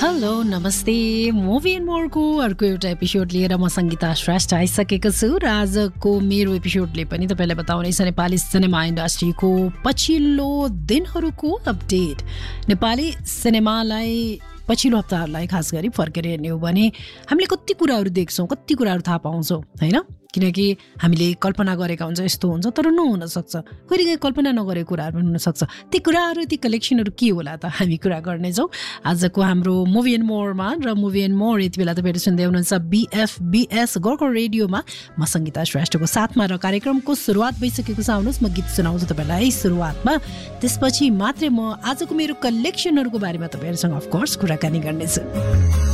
Hello नमस्ते movie and मोरको अर्को एउटा एपिसोड लिएर म सङ्गीता श्रेष्ठ आइसकेको छु र आजको मेरो एपिसोडले पनि तपाईँलाई बताउनेछ नेपाली सिनेमा इन्डस्ट्रीको पछिल्लो दिनहरूको अपडेट। नेपाली सिनेमालाई पछिल्लो हप्ताहरूलाई खास गरी फर्केर हेर्ने हो भने हामीले कति कुराहरू देख्छौँ, कति कुराहरू थाहा पाउँछौँ होइन, किनकि हामीले कल्पना गरेका हुन्छ यस्तो हुन्छ तर नहुनसक्छ, कहिलेकाहीँ कल्पना नगरेको कुराहरू पनि हुनसक्छ। ती कुराहरू ती कलेक्सनहरू के होला त हामी कुरा गर्नेछौँ आजको हाम्रो मुभी एन्ड मोरमा। र मुभी एन्ड मोर यति बेला तपाईँहरू सुन्दै हुनुहुन्छ BFBS गोर्खा रेडियोमा म सङ्गीता श्रेष्ठको साथमा र कार्यक्रमको सुरुवात भइसकेको छ। आउनुहोस् म गीत सुनाउँछु तपाईँलाई सुरुवातमा, त्यसपछि मात्रै म आजको मेरो कलेक्सनहरूको बारेमा तपाईँहरूसँग अफकोर्स कुराकानी गर्नेछु।